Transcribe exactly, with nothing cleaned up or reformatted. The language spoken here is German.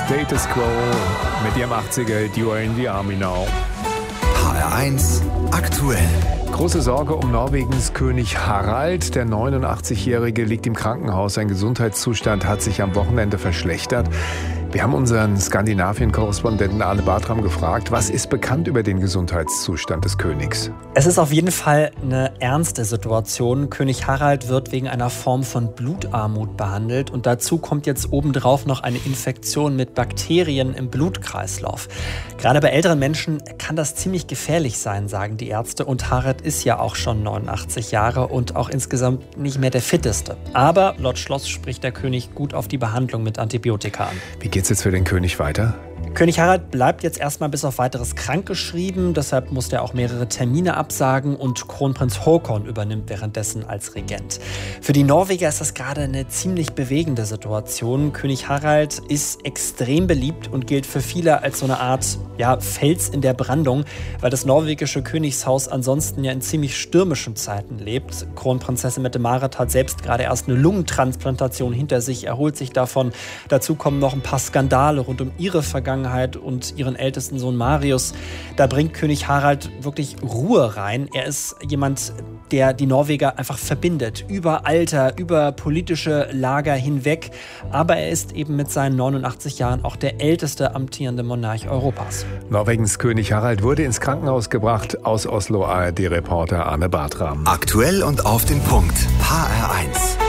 Status Quo mit ihrem achtziger-Hit You Are in the Army Now. H R eins aktuell. Große Sorge um Norwegens König Harald. Der neunundachtzigjährige liegt im Krankenhaus. Sein Gesundheitszustand hat sich am Wochenende verschlechtert. Wir haben unseren Skandinavien-Korrespondenten Arne Bartram gefragt, was ist bekannt über den Gesundheitszustand des Königs? Es ist auf jeden Fall eine ernste Situation. König Harald wird wegen einer Form von Blutarmut behandelt und dazu kommt jetzt obendrauf noch eine Infektion mit Bakterien im Blutkreislauf. Gerade bei älteren Menschen kann das ziemlich gefährlich sein, sagen die Ärzte. Und Harald ist ja auch schon neunundachtzig Jahre und auch insgesamt nicht mehr der fitteste. Aber laut Schloss spricht der König gut auf die Behandlung mit Antibiotika an. Wie geht's jetzt für den König weiter? König Harald bleibt jetzt erstmal bis auf Weiteres krankgeschrieben. Deshalb musste er auch mehrere Termine absagen und Kronprinz Haakon übernimmt währenddessen als Regent. Für die Norweger ist das gerade eine ziemlich bewegende Situation. König Harald ist extrem beliebt und gilt für viele als so eine Art ja, Fels in der Brandung, weil das norwegische Königshaus ansonsten ja in ziemlich stürmischen Zeiten lebt. Kronprinzessin Mette-Marit hat selbst gerade erst eine Lungentransplantation hinter sich, erholt sich davon. Dazu kommen noch ein paar Skandale rund um ihre Vergangenheit und ihren ältesten Sohn Marius. Da bringt König Harald wirklich Ruhe rein. Er ist jemand, der die Norweger einfach verbindet. Über Alter, über politische Lager hinweg. Aber er ist eben mit seinen neunundachtzig Jahren auch der älteste amtierende Monarch Europas. Norwegens König Harald wurde ins Krankenhaus gebracht. Aus Oslo A R D-Reporter Arne Bartram. Aktuell und auf den Punkt. H R eins.